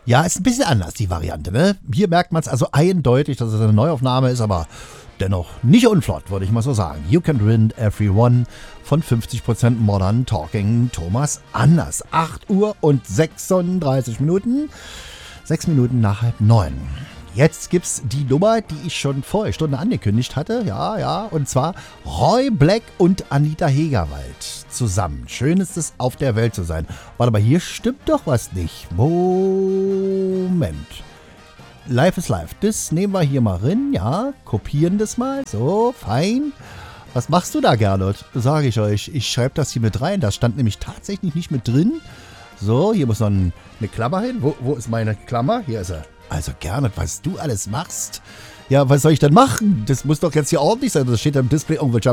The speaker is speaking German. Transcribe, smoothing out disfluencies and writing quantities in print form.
Ja, ist ein bisschen anders, die Variante, ne? Hier merkt man es also eindeutig, dass es eine Neuaufnahme ist, aber dennoch nicht unflott, würde ich mal so sagen. You Can Win Everyone von 50% Modern Talking Thomas Anders. 8 Uhr und 36 Minuten. 6 Minuten nach 8:30. Jetzt gibt's die Nummer, die ich schon vor einer Stunde angekündigt hatte. Ja, und zwar Roy Black und Anita Hegerwald zusammen. Schön ist es, auf der Welt zu sein. Warte mal, hier stimmt doch was nicht. Moment. Live is live. Das nehmen wir hier mal rein, ja. Kopieren das mal. So, fein. Was machst du da, Gernot? Sage ich euch. Ich schreibe das hier mit rein. Das stand nämlich tatsächlich nicht mit drin. So, hier muss noch eine Klammer hin. Wo ist meine Klammer? Hier ist er. Also Gernot, was du alles machst. Ja, was soll ich denn machen? Das muss doch jetzt hier ordentlich sein. Das steht am Display irgendwelcher